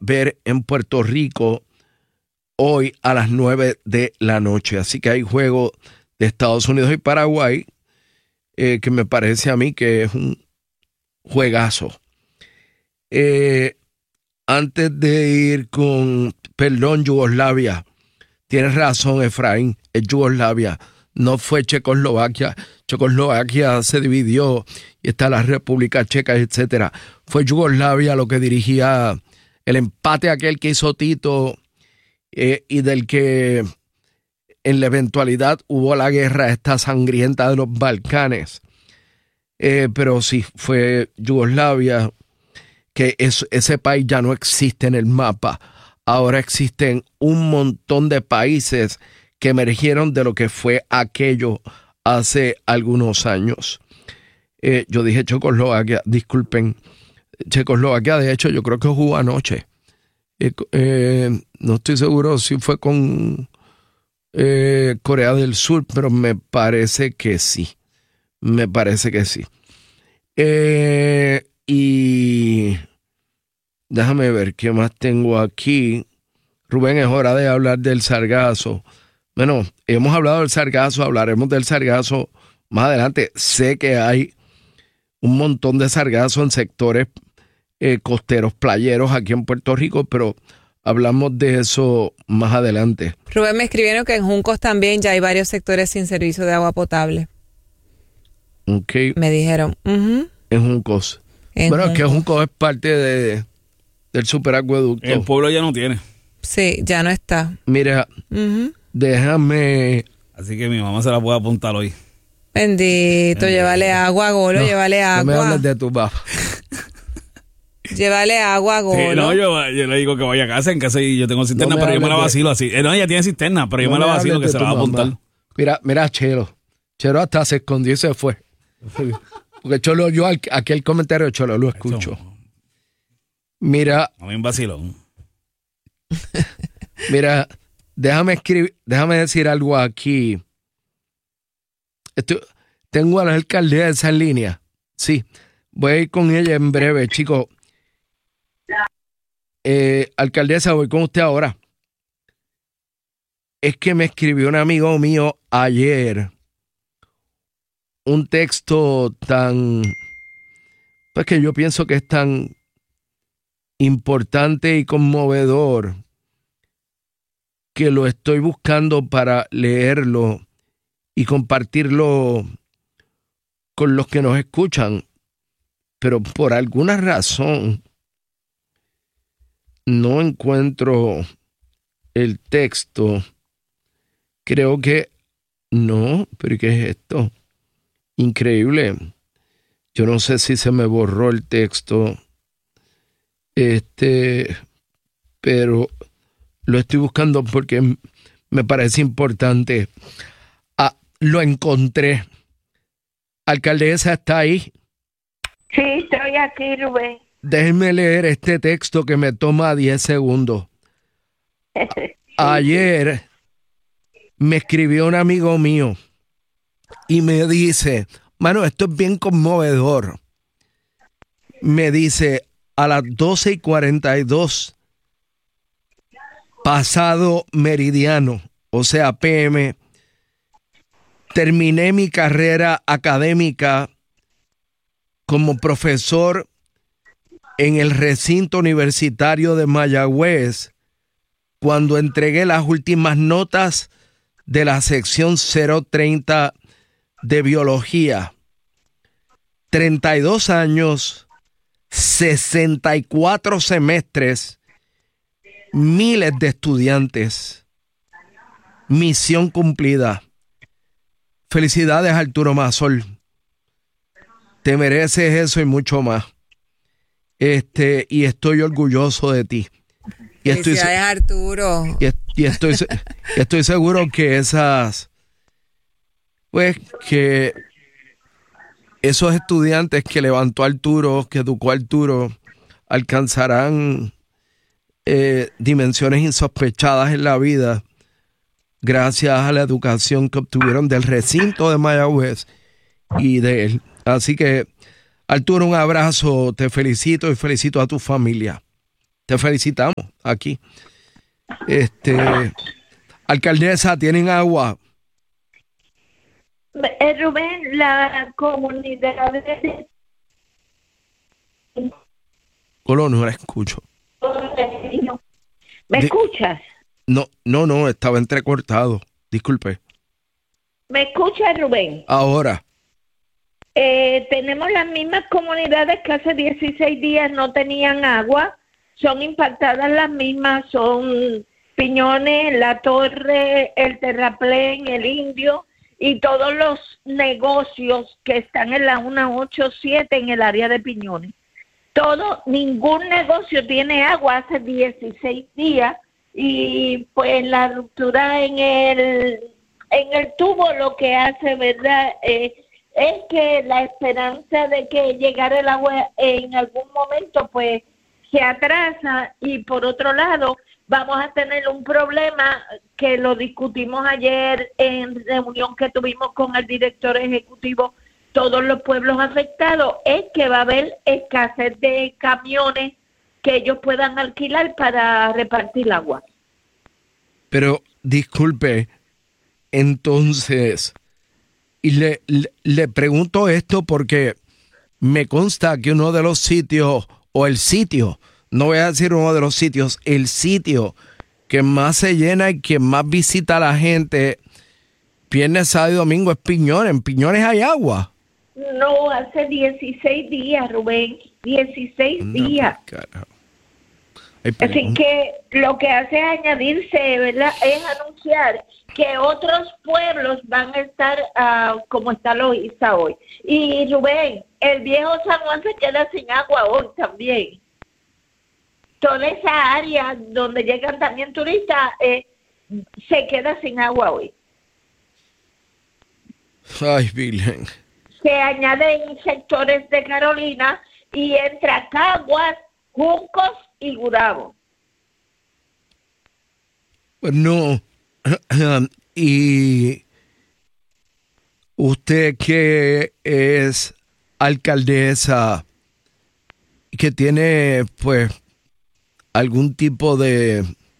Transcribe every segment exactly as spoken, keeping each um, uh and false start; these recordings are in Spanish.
ver en Puerto Rico hoy a las nueve de la noche. Así que hay juego de Estados Unidos y Paraguay, eh, que me parece a mí que es un juegazo. Eh, antes de ir con, perdón, Yugoslavia, tienes razón, Efraín, es Yugoslavia, no fue Checoslovaquia. Checoslovaquia se dividió y está la República Checa, etcétera. Fue Yugoslavia lo que dirigía el empate aquel que hizo Tito, eh, y del que en la eventualidad hubo la guerra esta sangrienta de los Balcanes. Eh, pero sí, fue Yugoslavia, que es, ese país ya no existe en el mapa. Ahora existen un montón de países que emergieron de lo que fue aquello hace algunos años. Eh, yo dije Checoslovaquia, disculpen. Checoslovaquia, de hecho, yo creo que jugó anoche. Eh, eh, no estoy seguro si fue con eh, Corea del Sur, pero me parece que sí. Me parece que sí. Eh, y déjame ver qué más tengo aquí. Rubén, es hora de hablar del sargazo. Bueno, hemos hablado del sargazo, hablaremos del sargazo más adelante. Sé que hay un montón de sargazo en sectores eh, costeros, playeros aquí en Puerto Rico, pero hablamos de eso más adelante. Rubén, me escribieron que en Juncos también ya hay varios sectores sin servicio de agua potable. Ok. Me dijeron. Uh-huh. En Juncos. En bueno, Juncos. Es que Juncos es parte de, del superacueducto. El pueblo ya no tiene. Sí, ya no está. Mira, uh-huh. déjame... Así que mi mamá se la puede apuntar hoy. Bendito, Bendito. Llévale agua, Golo, no, llévale agua. No me hables de tu papá. Llévale agua, Golo. Sí, no, yo, yo le digo que vaya a casa, en casa y yo tengo cisterna, no pero yo me la vacilo de... así. Eh, no, ella tiene cisterna, pero no yo me la vacilo que se la va a apuntar. Mamá. Mira, mira, Chelo. Chelo hasta se escondió y se fue. Porque Cholo, yo aquel comentario de Cholo lo escucho. Mira. A mí un vacilón. Mira, déjame escribir, déjame decir algo aquí. Estoy, tengo a la alcaldesa en línea. Sí, voy a ir con ella en breve, chicos. Eh, alcaldesa, voy con usted ahora. Es que me escribió un amigo mío ayer un texto tan, pues que yo pienso que es tan importante y conmovedor que lo estoy buscando para leerlo y compartirlo con los que nos escuchan, pero por alguna razón no encuentro el texto. Creo que no, pero ¿qué es esto? Increíble. Yo no sé si se me borró el texto, este, pero lo estoy buscando porque me parece importante. Ah, lo encontré. Alcaldesa, ¿está ahí? Sí, estoy aquí, Rubén. Déjenme leer este texto que me toma diez segundos. Ayer me escribió un amigo mío y me dice, mano, esto es bien conmovedor. Me dice, a las doce y cuarenta y dos, pasado meridiano, o sea, P M, terminé mi carrera académica como profesor en el recinto universitario de Mayagüez cuando entregué las últimas notas de la sección cero treinta de biología. treinta y dos años, sesenta y cuatro semestres, miles de estudiantes. Misión cumplida. Felicidades, Arturo Masol. Te mereces eso y mucho más. Este, y estoy orgulloso de ti. Y estoy, Felicidades, Arturo. Y, y estoy, estoy seguro que esas, pues, que esos estudiantes que levantó Arturo, que educó Arturo, alcanzarán eh, dimensiones insospechadas en la vida gracias a la educación que obtuvieron del recinto de Mayagüez y de él. Así que, Arturo, un abrazo, te felicito y felicito a tu familia. te felicitamos aquí. Este, alcaldesa, ¿tienen agua? Eh, Rubén, la comunidad de... Colo, no la escucho. ¿Me De- escuchas? No, no, no, estaba entrecortado. Disculpe. ¿Me escuchas, Rubén? Ahora, Eh, tenemos las mismas comunidades que hace dieciséis días no tenían agua. Son impactadas las mismas, son Piñones, La Torre, el Terraplén, el Indio y todos los negocios que están en la ciento ochenta y siete en el área de Piñones. Todo, ningún negocio tiene agua hace dieciséis días y pues la ruptura en el en el tubo lo que hace, ¿verdad? Eh, es que la esperanza de que llegara el agua en algún momento pues se atrasa y por otro lado vamos a tener un problema que lo discutimos ayer en reunión que tuvimos con el director ejecutivo, todos los pueblos afectados, es que va a haber escasez de camiones que ellos puedan alquilar para repartir agua. pero disculpe, entonces, y le, le, le pregunto esto porque me consta que uno de los sitios, o el sitio, no voy a decir uno de los sitios, el sitio que más se llena y que más visita a la gente viernes, sábado y domingo es Piñones. En Piñones hay agua. No, hace dieciséis días, Rubén, dieciséis No, días. carajo. Ay, Así perdón. que lo que hace añadirse, ¿verdad?, es anunciar que otros pueblos van a estar uh, como está Loíza hoy. Y Rubén, el viejo San Juan se queda sin agua hoy también. Toda esa área donde llegan también turistas eh, se queda sin agua hoy. Ay, Virgen. Se añaden sectores de Carolina y entra Caguas, Juncos y Gurabo. No. Y usted que es alcaldesa y que tiene pues algún tipo de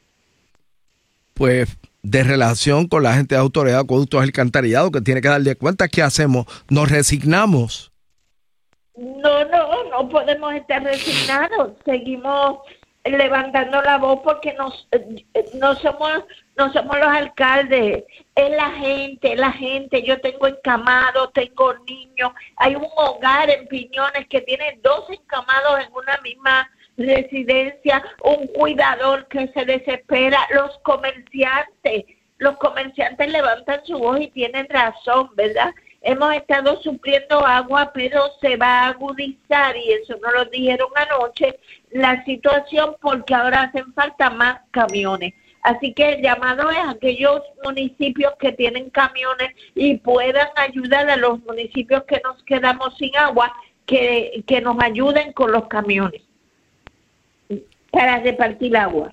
pues de relación con la gente de autoridad de acueductos alcantarillados que tiene que darle cuenta, ¿qué hacemos? ¿Nos resignamos? No, no, no podemos estar resignados. Seguimos levantando la voz porque nos, eh, no somos no somos los alcaldes, es la gente, la gente. Yo tengo encamados, tengo niños. Hay un hogar en Piñones que tiene dos encamados en una misma residencia, un cuidador que se desespera, los comerciantes, los comerciantes levantan su voz y tienen razón, ¿verdad? Hemos estado supliendo agua, pero se va a agudizar, y eso nos lo dijeron anoche, la situación, porque ahora hacen falta más camiones. Así que el llamado es a aquellos municipios que tienen camiones y puedan ayudar a los municipios que nos quedamos sin agua, que, que nos ayuden con los camiones para repartir agua.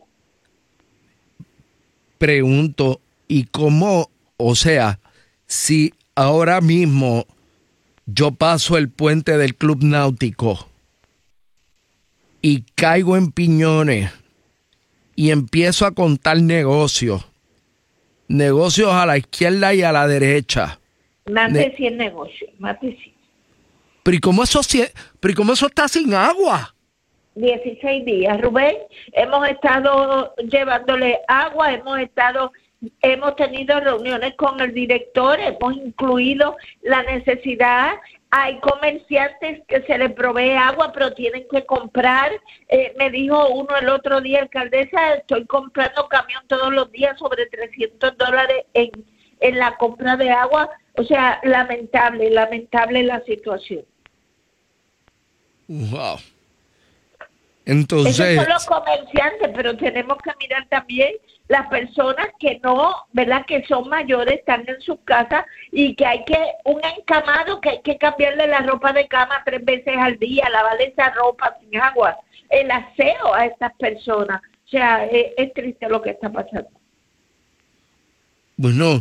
Pregunto, ¿y cómo, o sea, si ahora mismo yo paso el puente del Club Náutico y caigo en Piñones y empiezo a contar negocios, negocios a la izquierda y a la derecha? Más Ne- de cien negocios, más de cien. ¿Pero y cómo eso, sie- pero y cómo eso está sin agua? dieciséis días, Rubén. Hemos estado llevándole agua, hemos estado, hemos tenido reuniones con el director, hemos incluido la necesidad. Hay comerciantes que se les provee agua, pero tienen que comprar. Eh, me dijo uno el otro día, alcaldesa, estoy comprando camión todos los días sobre trescientos dólares en, en la compra de agua. O sea, lamentable, lamentable la situación. Wow. Esos Entonces, son los comerciantes, pero tenemos que mirar también las personas que no, ¿verdad?, que son mayores, están en sus casas y que hay que, un encamado que hay que cambiarle la ropa de cama tres veces al día, lavarle esa ropa sin agua, el aseo a estas personas. O sea, es, es triste lo que está pasando. bueno,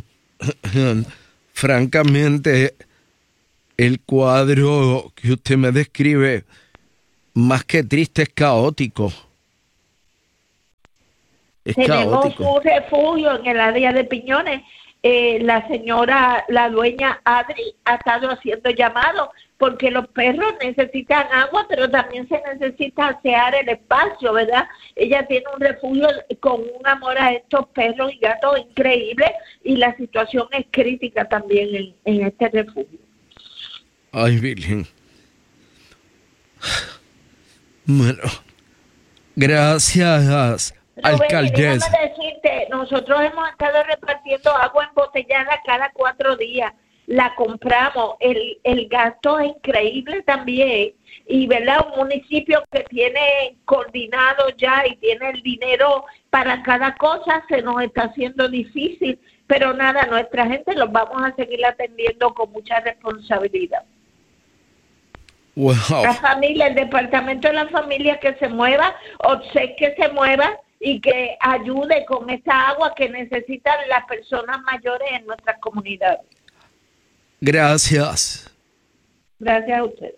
francamente, el cuadro que usted me describe, más que triste, es caótico. Es Tenemos caótico. un refugio en el área de Piñones. Eh, la señora, la dueña Adri, ha estado haciendo llamados porque los perros necesitan agua, pero también se necesita asear el espacio, ¿verdad? Ella tiene un refugio con un amor a estos perros y gatos increíble, y la situación es crítica también en, en este refugio. Ay, Virgen. Bueno, gracias, alcaldesa. Déjame decirte, nosotros hemos estado repartiendo agua embotellada cada cuatro días. La compramos, el, el gasto es increíble también, y verdad, un municipio que tiene coordinado ya y tiene el dinero para cada cosa, se nos está haciendo difícil, pero nada, nuestra gente los vamos a seguir atendiendo con mucha responsabilidad. Wow. La familia, el departamento de la familia que se mueva, o sé que se mueva y que ayude con esta agua que necesitan las personas mayores en nuestras comunidades. Gracias. Gracias a usted.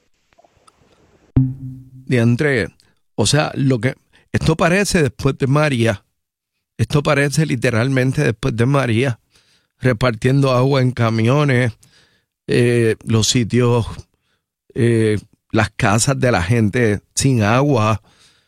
Diantre, o sea, lo que esto parece después de María. Esto parece literalmente después de María, repartiendo agua en camiones, eh, los sitios, eh, las casas de la gente sin agua.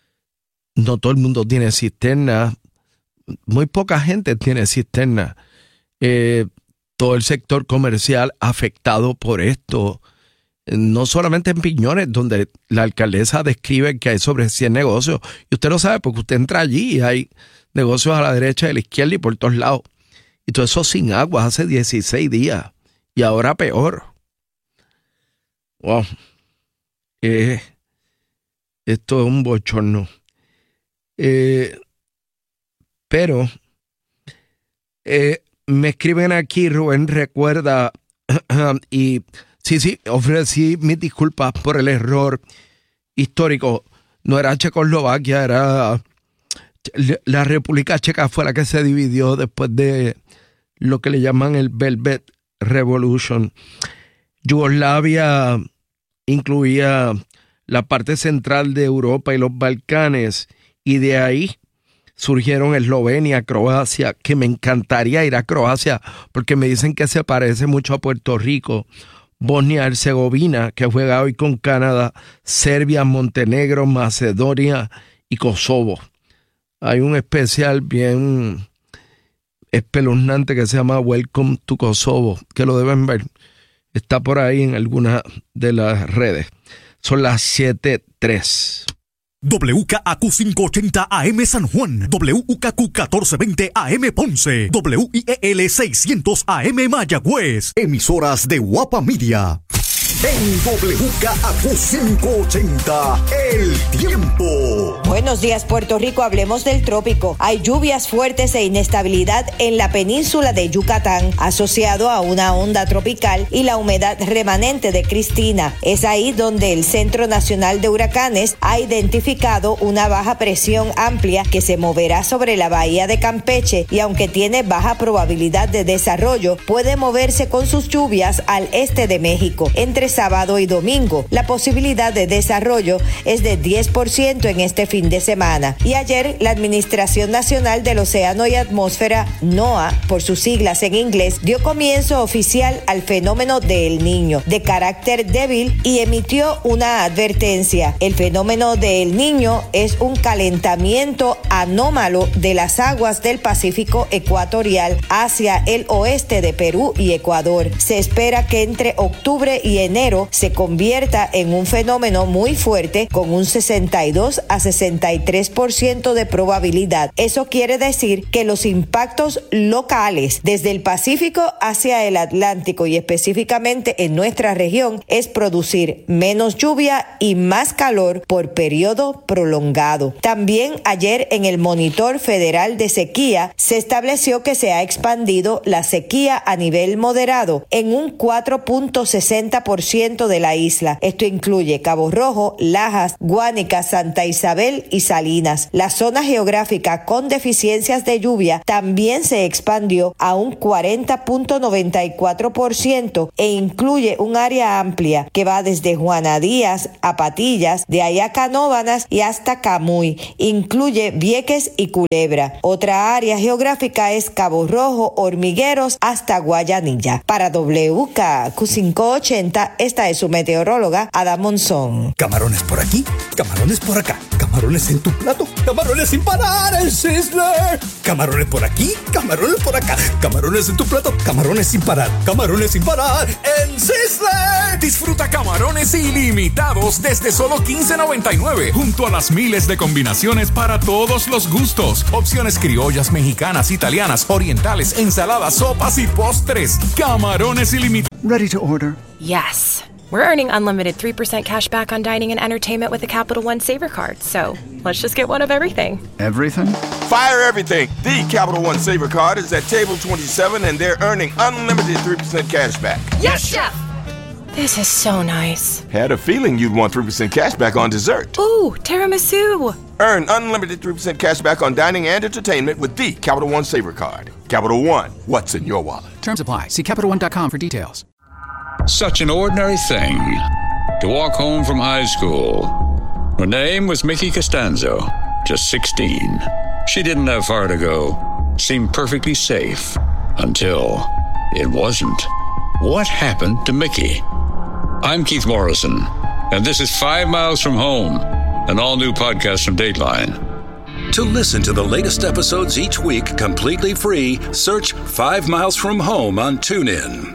No todo el mundo tiene cisterna. Muy poca gente tiene cisterna. Eh, todo el sector comercial afectado por esto. No solamente en Piñones, donde la alcaldesa describe que hay sobre cien negocios. Y usted lo sabe porque usted entra allí y hay negocios a la derecha y a la izquierda y por todos lados. Y todo eso sin agua hace dieciséis días. Y ahora peor. Wow. Eh, esto es un bochorno. Eh, pero eh, me escriben aquí, Rubén recuerda, y sí, sí, ofrecí mis disculpas por el error histórico. No era Checoslovaquia, era la República Checa, fue la que se dividió después de lo que le llaman el Velvet Revolution. Yugoslavia incluía la parte central de Europa y los Balcanes, y de ahí surgieron Eslovenia, Croacia, que me encantaría ir a Croacia porque me dicen que se parece mucho a Puerto Rico, Bosnia-Herzegovina, que juega hoy con Canadá, Serbia, Montenegro, Macedonia y Kosovo. Hay un especial bien espeluznante que se llama Welcome to Kosovo, que lo deben ver. Está por ahí en alguna de las redes. Son las siete tres. W K A Q quinientos ochenta A M San Juan, W K Q catorce veinte A M Ponce, W I E L seiscientos A M Mayagüez. Emisoras de Guapa Media. En W K A Q quinientos ochenta, El Tiempo. Buenos días, Puerto Rico. Hablemos del trópico. Hay lluvias fuertes e inestabilidad en la península de Yucatán, asociado a una onda tropical y la humedad remanente de Cristina. Es ahí donde el Centro Nacional de Huracanes ha identificado una baja presión amplia que se moverá sobre la bahía de Campeche, y aunque tiene baja probabilidad de desarrollo, puede moverse con sus lluvias al este de México. Entre sábado y domingo, la posibilidad de desarrollo es de diez por ciento en este fin de semana. Y ayer, la Administración Nacional del Océano y Atmósfera, NOAA, por sus siglas en inglés, dio comienzo oficial al fenómeno de El Niño, de carácter débil, y emitió una advertencia. El fenómeno de El Niño es un calentamiento anómalo de las aguas del Pacífico ecuatorial hacia el oeste de Perú y Ecuador. Se espera que entre octubre y enero se convierta en un fenómeno muy fuerte con un sesenta y dos a sesenta y tres por ciento de probabilidad. Eso quiere decir que los impactos locales desde el Pacífico hacia el Atlántico, y específicamente en nuestra región, es producir menos lluvia y más calor por periodo prolongado. También ayer, en el Monitor Federal de Sequía, se estableció que se ha expandido la sequía a nivel moderado en un cuatro punto sesenta por ciento ciento de la isla. Esto incluye Cabo Rojo, Lajas, Guánica, Santa Isabel y Salinas. La zona geográfica con deficiencias de lluvia también se expandió a un cuarenta punto noventa y cuatro por ciento e incluye un área amplia que va desde Juana Díaz a Patillas, de ahí a Canóvanas y hasta Camuy. Incluye Vieques y Culebra. Otra área geográfica es Cabo Rojo, Hormigueros hasta Guayanilla. Para W K Q quinientos ochenta, esta es su meteoróloga Ada Monzón. Camarones por aquí, camarones por acá, camarones en tu plato, camarones sin parar en Sizzler. Camarones por aquí, camarones por acá, camarones en tu plato, camarones sin parar, camarones sin parar en Sizzler. Disfruta camarones ilimitados desde solo quince noventa y nueve, junto a las miles de combinaciones para todos los gustos. Opciones criollas, mexicanas, italianas, orientales, ensaladas, sopas y postres. Camarones ilimitados. Ready to order? Yes. We're earning unlimited three percent cash back on dining and entertainment with the Capital One Saver Card. So let's just get one of everything. Everything? Fire everything. The Capital One Saver Card is at table twenty-seven and they're earning unlimited three percent cash back. Yes, Chef! This is so nice. Had a feeling you'd want three percent cash back on dessert. Ooh, tiramisu. Earn unlimited three percent cash back on dining and entertainment with the Capital One Saver Card. Capital One, what's in your wallet? Terms apply. See Capital One dot com for details. Such an ordinary thing, to walk home from high school. Her name was Mickey Costanzo, just sixteen. She didn't have far to go, seemed perfectly safe, until it wasn't. What happened to Mickey? I'm Keith Morrison, and this is Five Miles from Home, an all-new podcast from Dateline. To listen to the latest episodes each week completely free, search Five Miles from Home on TuneIn.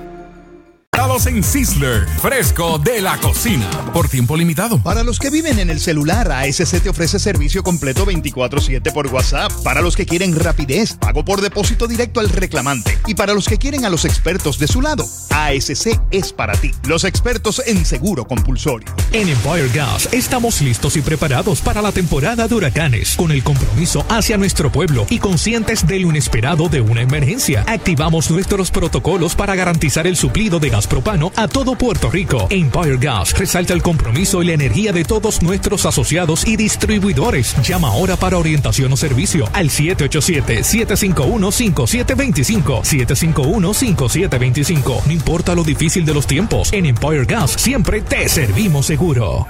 En Sizzler, fresco de la cocina, por tiempo limitado. Para los que viven en el celular, A S C te ofrece servicio completo veinticuatro siete por WhatsApp. Para los que quieren rapidez, pago por depósito directo al reclamante. Y para los que quieren a los expertos de su lado, A S C es para ti. Los expertos en seguro compulsorio. En Empire Gas estamos listos y preparados para la temporada de huracanes, con el compromiso hacia nuestro pueblo y conscientes de lo inesperado de una emergencia. Activamos nuestros protocolos para garantizar el suplido de gas propano a todo Puerto Rico. Empire Gas resalta el compromiso y la energía de todos nuestros asociados y distribuidores. Llama ahora para orientación o servicio al siete ocho siete, siete cinco uno, cinco siete dos cinco, siete cinco uno, cinco siete dos cinco. No importa lo difícil de los tiempos, en Empire Gas siempre te servimos seguro.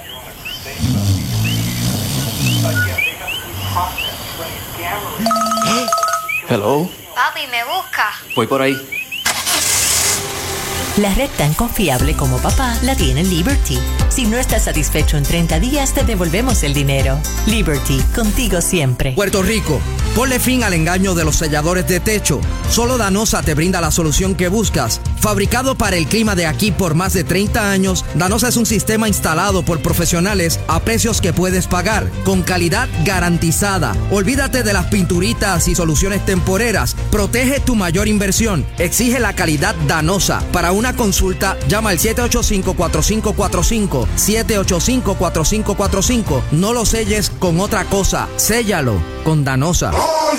Hello. Papi, ¿me busca? Voy por ahí. La red tan confiable como papá la tiene Liberty. Si no estás satisfecho en treinta días, te devolvemos el dinero. Liberty, contigo siempre. Puerto Rico, ponle fin al engaño de los selladores de techo. Solo Danosa te brinda la solución que buscas. Fabricado para el clima de aquí por más de treinta años, Danosa es un sistema instalado por profesionales a precios que puedes pagar, con calidad garantizada. Olvídate de las pinturitas y soluciones temporeras. Protege tu mayor inversión. Exige la calidad Danosa. Para una consulta, llama al siete ocho cinco, cuatro cinco cuatro cinco, siete ocho cinco, cuatro cinco cuatro cinco. No lo selles con otra cosa. Séllalo con Danosa.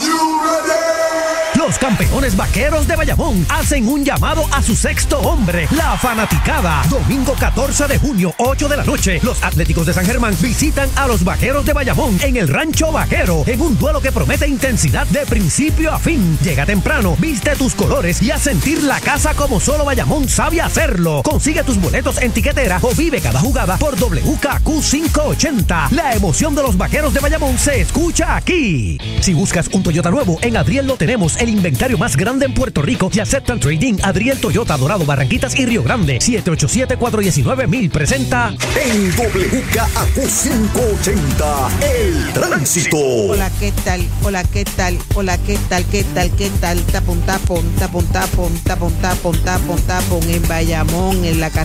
Los campeones vaqueros de Bayamón hacen un llamado a su sexto hombre, la fanaticada. Domingo catorce de junio, ocho de la noche, los Atléticos de San Germán visitan a los vaqueros de Bayamón en el Rancho Vaquero, en un duelo que promete intensidad de principio a fin. Llega temprano, viste tus colores y a sentir la casa como solo Bayamón sabe hacerlo. Consigue tus boletos en tiquetera o vive cada jugada por W K Q quinientos ochenta. La emoción de los vaqueros de Bayamón se escucha aquí. Si buscas un Toyota nuevo, en Adriel lo tenemos, el inventario más grande en Puerto Rico y aceptan trading. Adriel Toyota, Dorado, Barranquitas y Río Grande. siete ocho siete, cuatro uno nueve, mil presenta en W K Q quinientos ochenta el tránsito. Hola, ¿qué tal? Hola, ¿qué tal? Hola, ¿qué tal? ¿Qué tal? ¿Qué tal? Tapón, tapón, tapón, tapón, tapón, tapón, tapón en Bayamón, en la carretera